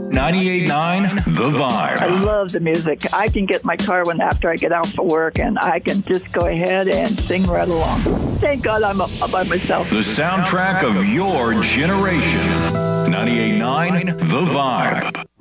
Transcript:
98.9 The Vibe. I love the music. I can get in my car after I get out for work, and I can just go ahead and sing right along. Thank God I'm by myself. The soundtrack of your generation. 98.9 The Vibe.